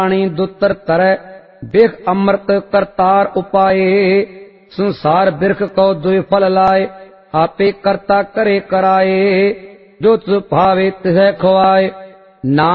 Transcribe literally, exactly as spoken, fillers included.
पानी दुतर तरह बिख अमृत करतार उपाए। संसार बिरख को दुई फल लाए आपे करता करे कराए। जो तुझ भावे तिह खुआए।